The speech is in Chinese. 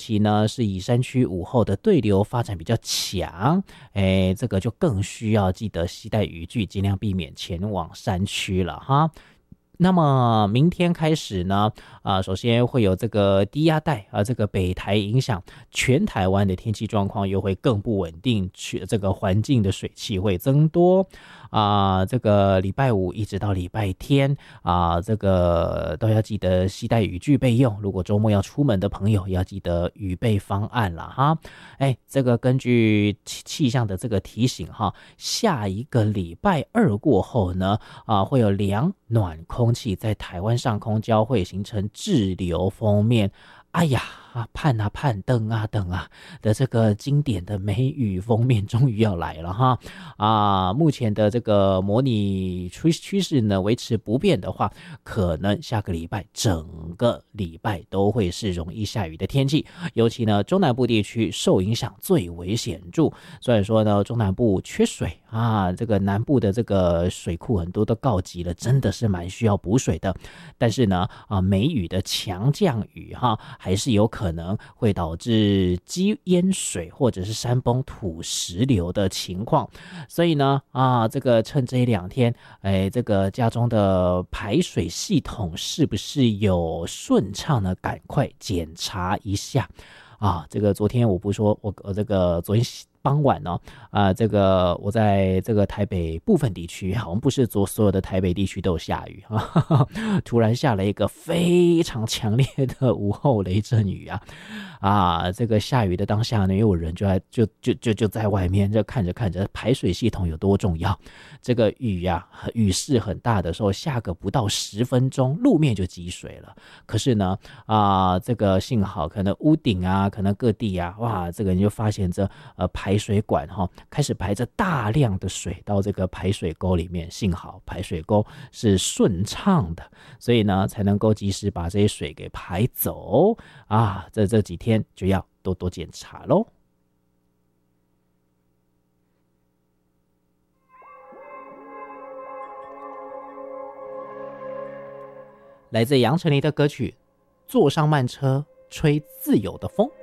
其呢是以山区午后的对流发展比较强，这个就更需要记得携带雨具，尽量避免前往山区了哈。那么明天开始呢，首先会有这个低压带这个北台影响，全台湾的天气状况又会更不稳定，这个环境的水汽会增多这个礼拜五一直到礼拜天这个都要记得携带雨具备用。如果周末要出门的朋友，要记得雨备方案了哈。这个根据气象的这个提醒哈，下一个礼拜二过后呢，会有凉暖空气在台湾上空交汇，形成滞留锋面。哎呀，盼啊盼，等啊等啊的这个经典的梅雨封面终于要来了哈目前的这个模拟趋势呢维持不变的话，可能下个礼拜整个礼拜都会是容易下雨的天气，尤其呢中南部地区受影响最为显著。虽然说呢中南部缺水这个南部的这个水库很多都告急了，真的是蛮需要补水的，但是呢梅雨的强降雨还是有可能会导致积淹水或者是山崩土石流的情况。所以呢这个趁这一2天这个家中的排水系统是不是有顺畅呢，赶快检查一下这个昨天我不是说我这个昨天傍晚这个我在这个台北部分地区，好像不是所有的台北地区都有下雨突然下了一个非常强烈的午后雷阵雨这个下雨的当下呢，因为有人就在外面就看着排水系统有多重要。这个雨势很大的时候，下个不到10分钟，路面就积水了。可是呢这个幸好可能屋顶可能各地哇，这个你就发现这排水管开始排着大量的水到这个排水沟里面，幸好排水沟是顺畅的，所以呢才能够及时把这些水给排走这几天就要多多检查咯。来自杨丞琳的歌曲《坐上慢车吹自由的风》。